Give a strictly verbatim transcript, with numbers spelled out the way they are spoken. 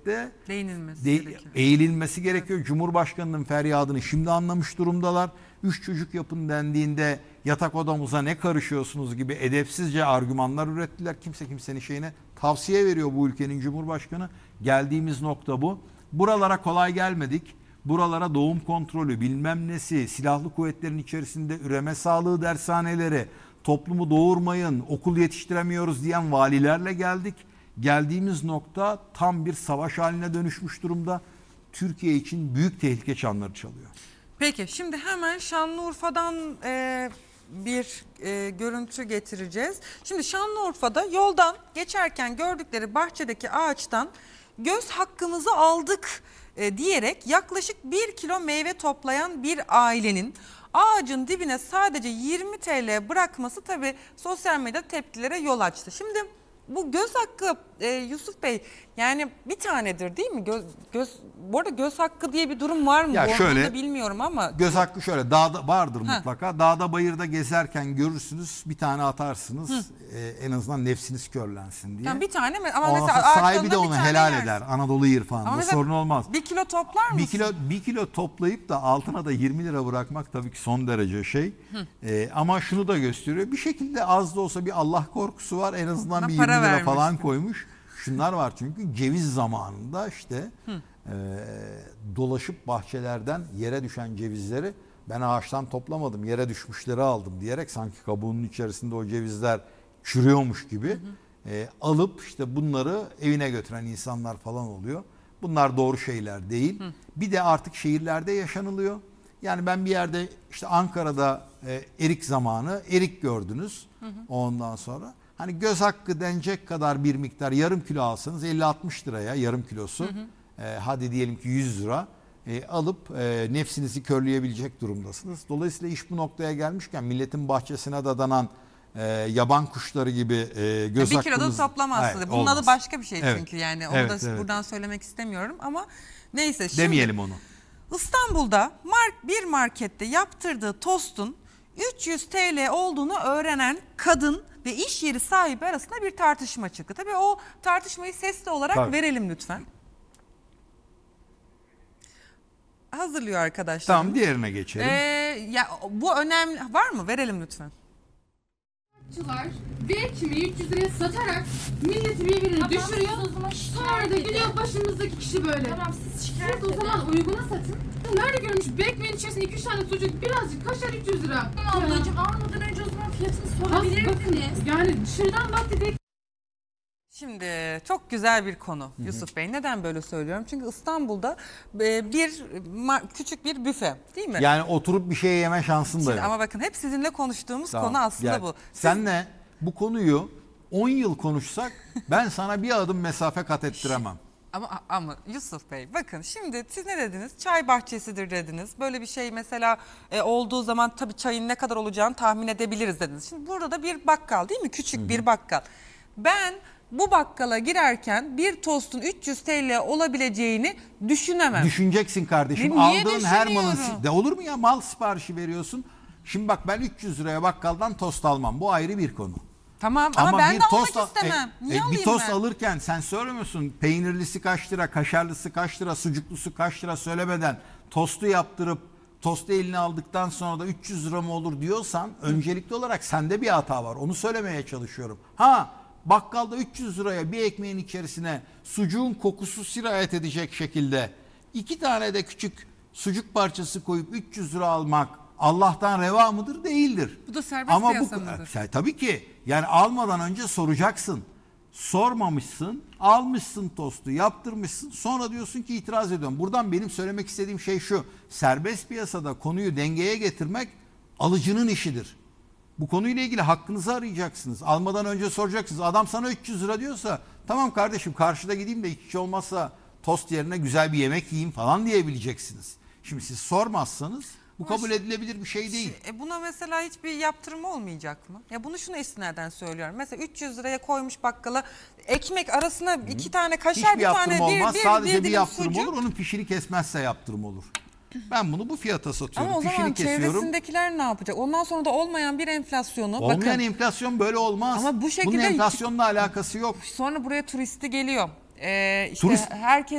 elbette değinilmesi de, gerekiyor. eğilinmesi gerekiyor. Cumhurbaşkanının feryadını şimdi anlamış durumdalar. Üç çocuk yapın dendiğinde yatak odamıza ne karışıyorsunuz gibi edepsizce argümanlar ürettiler. Kimse kimsenin şeyine tavsiye veriyor bu ülkenin Cumhurbaşkanı. Geldiğimiz nokta bu. Buralara kolay gelmedik. Buralara doğum kontrolü, bilmem nesi, silahlı kuvvetlerin içerisinde üreme sağlığı dershaneleri, toplumu doğurmayın, okul yetiştiremiyoruz diyen valilerle geldik. Geldiğimiz nokta tam bir savaş haline dönüşmüş durumda. Türkiye için büyük tehlike çanları çalıyor. Peki şimdi hemen Şanlıurfa'dan e, bir e, görüntü getireceğiz. Şimdi Şanlıurfa'da yoldan geçerken gördükleri bahçedeki ağaçtan göz hakkımızı aldık e, diyerek yaklaşık bir kilo meyve toplayan bir ailenin ağacın dibine sadece yirmi TL bırakması tabii sosyal medyada tepkilere yol açtı. Şimdi bu göz hakkı e, Yusuf Bey yani bir tanedir değil mi? Göz, göz, bu arada göz hakkı diye bir durum var mı? Ya bu şöyle, bilmiyorum ama. Göz hakkı şöyle dağda vardır Ha. mutlaka. Dağda bayırda gezerken görürsünüz, bir tane atarsınız. E, en azından nefsiniz körlensin diye. Yani bir tane mi? Ama Ondan mesela sonra sahibi ağaçlarında de bir onu tane helal yersin. eder. Anadolu irfanında Ama sorun olmaz. Bir kilo toplar mısın? Bir kilo bir kilo toplayıp da altına da yirmi lira bırakmak tabii ki son derece şey. Ee, ama şunu da gösteriyor. Bir şekilde az da olsa bir Allah korkusu var. En azından Bana bir yirmi para lira vermiş. falan koymuş. Şunlar var çünkü ceviz zamanında işte e, dolaşıp bahçelerden yere düşen cevizleri ben ağaçtan toplamadım, yere düşmüşleri aldım diyerek sanki kabuğunun içerisinde o cevizler çürüyormuş gibi e, alıp işte bunları evine götüren insanlar falan oluyor. Bunlar doğru şeyler değil. Hı. Bir de artık şehirlerde yaşanılıyor. Yani ben bir yerde işte Ankara'da e, erik zamanı erik gördünüz. Hı hı. Ondan sonra hani göz hakkı denecek kadar bir miktar yarım kilo alsanız elli altmış liraya yarım kilosu. Hı hı. E, hadi diyelim ki yüz lira e, alıp e, nefsinizi körleyebilecek durumdasınız. Dolayısıyla iş bu noktaya gelmişken milletin bahçesine dadanan e, yaban kuşları gibi e, göz bir hakkımız... kiloda toplamazsınız. Evet, Bunun olmaz. adı başka bir şey Evet. çünkü yani onu Evet, da evet. buradan söylemek istemiyorum ama neyse. Şimdi Demeyelim onu. İstanbul'da mark, bir markette yaptırdığı tostun üç yüz TL olduğunu öğrenen kadın ve iş yeri sahibi arasında bir tartışma çıktı. Tabii o tartışmayı sesli olarak Tabii. verelim lütfen. Hazırlıyor arkadaşlar. Tamam, diğerine geçelim. Ee, ya bu önemli, var mı? Verelim lütfen. Ve kimi üç yüz liraya satarak milleti birbirine Tamam, düşürüyor. siz o zaman Sonra da şikayet gidiyor edin. başımızdaki kişi böyle. Tamam siz şikayet Siz o edin. zaman uyguna satın. Nerede görmüş? Bir ekmeğin içerisinde iki üç tane sucuk, birazcık kaşar üç yüz lira. Tamam ablacığım almadan önce o zaman fiyatını Nasıl sorabilirdiniz. bakın? Yani dışarıdan bak dedik. Şimdi çok güzel bir konu Yusuf Bey. Neden böyle söylüyorum? Çünkü İstanbul'da e, bir ma- küçük bir büfe değil mi? Yani oturup bir şey yeme şansın da Şimdi yok. ama bakın hep sizinle konuştuğumuz Tamam, konu aslında gel. bu. Siz- Senle bu konuyu on yıl konuşsak ben sana bir adım mesafe kat ettiremem. Ama ama Yusuf Bey bakın şimdi siz ne dediniz? Çay bahçesidir dediniz. Böyle bir şey mesela e, olduğu zaman tabii çayın ne kadar olacağını tahmin edebiliriz dediniz. Şimdi burada da bir bakkal değil mi? Küçük Hı-hı. bir bakkal. Ben bu bakkala girerken bir tostun üç yüz TL olabileceğini düşünemem. Düşüneceksin kardeşim. Ne- niye Aldığın her malın düşünüyorum? de olur mu ya, mal siparişi veriyorsun. Şimdi bak ben üç yüz liraya bakkaldan tost almam. Bu ayrı bir konu. Tamam ama, ben bir de almak al- istemem. e, Niye e, alayım bir tost ben? alırken sen söylemiyorsun peynirlisi kaç lira, kaşarlısı kaç lira, sucuklusu kaç lira söylemeden tostu yaptırıp tostu eline aldıktan sonra da üç yüz lira mı olur diyorsan öncelikli olarak sende bir hata var. Onu söylemeye çalışıyorum. Ha, bakkalda üç yüz liraya bir ekmeğin içerisine sucuğun kokusu sirayet edecek şekilde iki tane de küçük sucuk parçası koyup üç yüz lira almak Allah'tan reva mıdır? Değildir. Bu da serbest Ama piyasa bu, mıdır? e, tabii ki yani almadan önce soracaksın. Sormamışsın, almışsın tostu, yaptırmışsın, sonra diyorsun ki itiraz ediyorum. Buradan benim söylemek istediğim şey şu: serbest piyasada konuyu dengeye getirmek alıcının işidir. Bu konuyla ilgili hakkınızı arayacaksınız. Almadan önce soracaksınız. Adam sana üç yüz lira diyorsa tamam kardeşim, karşıda gideyim de hiç olmazsa tost yerine güzel bir yemek yiyeyim falan diyebileceksiniz. Şimdi siz sormazsanız bu Ama kabul şu- edilebilir bir şey değil. E buna mesela hiçbir yaptırım olmayacak mı? Ya bunu şunu istinaden söylüyorum. Mesela üç yüz liraya koymuş bakkala ekmek arasına iki tane kaşar, Hiçbir bir yaptırım tane bir, olmaz. bir, Sadece bir bir dilim yaptırım sucuk. olur. Onun fişini kesmezse yaptırım olur. Ben bunu bu fiyata satıyorum. Ama o zaman Fişini kesiyorum. çevresindekiler ne yapacak? Ondan sonra da olmayan bir enflasyonu. Olmayan bakın, enflasyon böyle olmaz. Ama bu şekilde- Bunun enflasyonla alakası yok. sonra buraya turisti geliyor. Ee, işte Turist- herkes